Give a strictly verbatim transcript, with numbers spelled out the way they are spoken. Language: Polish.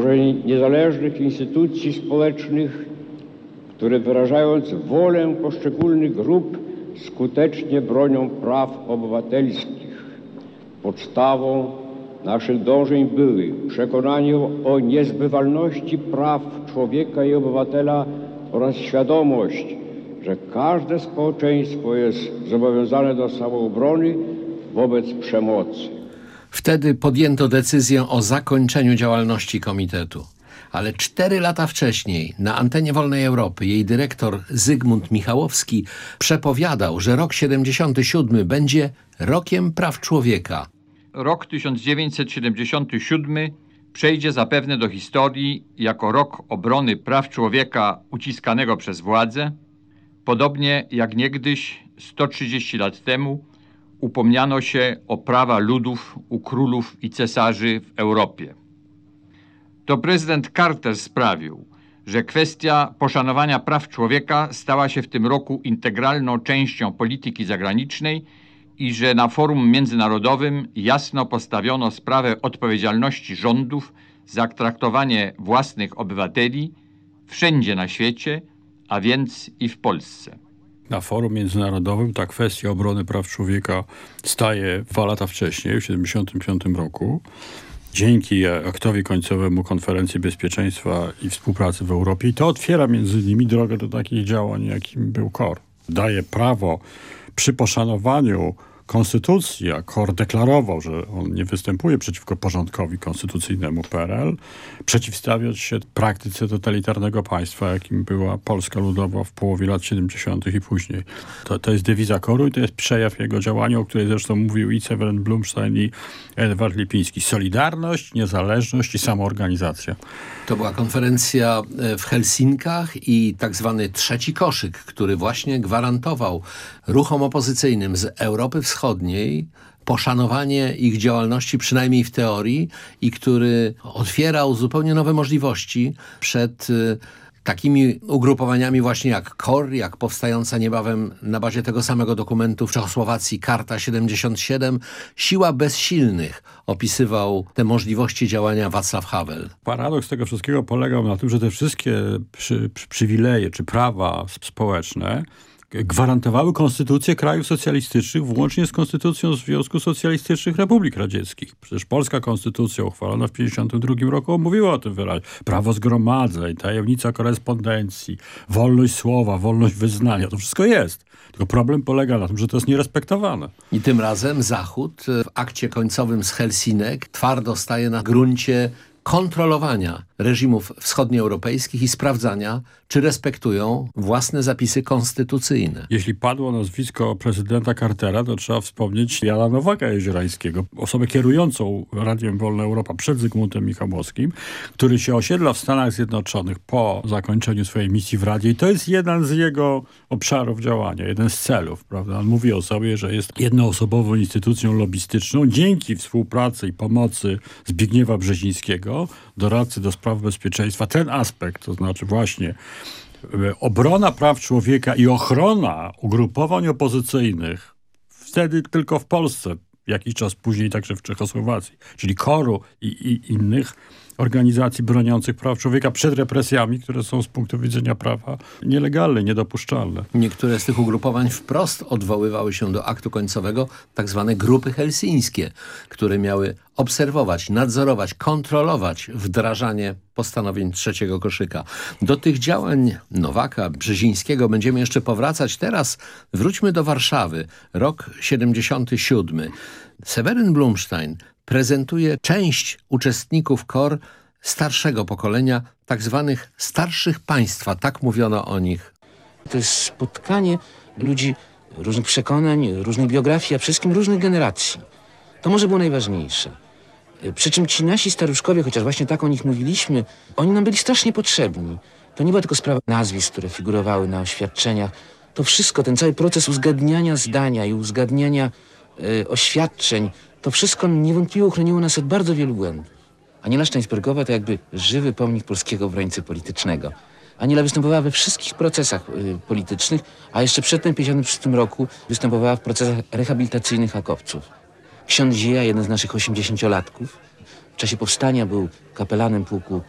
tworzenie niezależnych instytucji społecznych, które wyrażając wolę poszczególnych grup skutecznie bronią praw obywatelskich. Podstawą naszych dążeń były przekonanie o niezbywalności praw człowieka i obywatela oraz świadomość, że każde społeczeństwo jest zobowiązane do samoobrony wobec przemocy. Wtedy podjęto decyzję o zakończeniu działalności komitetu. Ale cztery lata wcześniej na antenie Wolnej Europy jej dyrektor Zygmunt Michałowski przepowiadał, że rok siedemdziesiąty siódmy będzie rokiem praw człowieka. Rok tysiąc dziewięćset siedemdziesiąty siódmy przejdzie zapewne do historii jako rok obrony praw człowieka uciskanego przez władzę, podobnie jak niegdyś sto trzydzieści lat temu upomniano się o prawa ludów u królów i cesarzy w Europie. To prezydent Carter sprawił, że kwestia poszanowania praw człowieka stała się w tym roku integralną częścią polityki zagranicznej i że na forum międzynarodowym jasno postawiono sprawę odpowiedzialności rządów za traktowanie własnych obywateli wszędzie na świecie, a więc i w Polsce. Na forum międzynarodowym ta kwestia obrony praw człowieka staje dwa lata wcześniej, w siedemdziesiątym piątym roku. Dzięki aktowi końcowemu Konferencji Bezpieczeństwa i Współpracy w Europie. I to otwiera między innymi drogę do takich działań, jakim był K O R. Daje prawo przy poszanowaniu konstytucji, a K O R deklarował, że on nie występuje przeciwko porządkowi konstytucyjnemu P R L, przeciwstawiać się praktyce totalitarnego państwa, jakim była Polska Ludowa w połowie lat siedemdziesiątych i później. To, to jest dewiza K O R-u i to jest przejaw jego działania, o której zresztą mówił i Seweryn Blumstein, i Edward Lipiński. Solidarność, niezależność i samoorganizacja. To była konferencja w Helsinkach i tak zwany trzeci koszyk, który właśnie gwarantował ruchom opozycyjnym z Europy Wschodniej poszanowanie ich działalności, przynajmniej w teorii, i który otwierał zupełnie nowe możliwości przed y, takimi ugrupowaniami właśnie jak K O R, jak powstająca niebawem na bazie tego samego dokumentu w Czechosłowacji Karta siedemdziesiąt siedem. Siła bezsilnych opisywał te możliwości działania Václav Havel. Paradoks tego wszystkiego polegał na tym, że te wszystkie przy, przy, przywileje czy prawa społeczne gwarantowały konstytucje krajów socjalistycznych, włącznie z konstytucją Związku Socjalistycznych Republik Radzieckich. Przecież polska konstytucja uchwalona w tysiąc dziewięćset pięćdziesiątym drugim roku mówiła o tym wyraźnie. Prawo zgromadzeń, tajemnica korespondencji, wolność słowa, wolność wyznania. To wszystko jest. Tylko problem polega na tym, że to jest nierespektowane. I tym razem Zachód w akcie końcowym z Helsinek twardo staje na gruncie kontrolowania reżimów wschodnioeuropejskich i sprawdzania, czy respektują własne zapisy konstytucyjne. Jeśli padło nazwisko prezydenta Cartera, to trzeba wspomnieć Jana Nowaka Jeziorańskiego, osobę kierującą Radiem Wolna Europa przed Zygmuntem Michałowskim, który się osiedla w Stanach Zjednoczonych po zakończeniu swojej misji w Radzie i to jest jeden z jego obszarów działania, jeden z celów, prawda? On mówi o sobie, że jest jednoosobową instytucją lobbystyczną dzięki współpracy i pomocy Zbigniewa Brzezińskiego, doradcy do spraw bezpieczeństwa. Ten aspekt, to znaczy właśnie obrona praw człowieka i ochrona ugrupowań opozycyjnych, wtedy tylko w Polsce, jakiś czas później także w Czechosłowacji, czyli K O R-u i, i innych organizacji broniących praw człowieka przed represjami, które są z punktu widzenia prawa nielegalne, niedopuszczalne. Niektóre z tych ugrupowań wprost odwoływały się do aktu końcowego, tak zwane grupy helsińskie, które miały obserwować, nadzorować, kontrolować wdrażanie postanowień trzeciego koszyka. Do tych działań Nowaka, Brzezińskiego będziemy jeszcze powracać. Teraz wróćmy do Warszawy. Rok siedemdziesiąty siódmy. Seweryn Blumstein prezentuje część uczestników K O R starszego pokolenia, tak zwanych starszych państwa, tak mówiono o nich. To jest spotkanie ludzi różnych przekonań, różnych biografii, a przede wszystkim różnych generacji. To może było najważniejsze. Przy czym ci nasi staruszkowie, chociaż właśnie tak o nich mówiliśmy, oni nam byli strasznie potrzebni. To nie była tylko sprawa nazwisk, które figurowały na oświadczeniach. To wszystko, ten cały proces uzgadniania zdania i uzgadniania y, oświadczeń, to wszystko niewątpliwie uchroniło nas od bardzo wielu błędów. Aniela Steinsbergowa to jakby żywy pomnik polskiego obrońcy politycznego. Aniela występowała we wszystkich procesach y, politycznych, a jeszcze przedtem w tysiąc dziewięćset pięćdziesiątym szóstym roku występowała w procesach rehabilitacyjnych hakowców. Ksiądz Zieja, jeden z naszych osiemdziesięciolatków, w czasie powstania był kapelanem pułku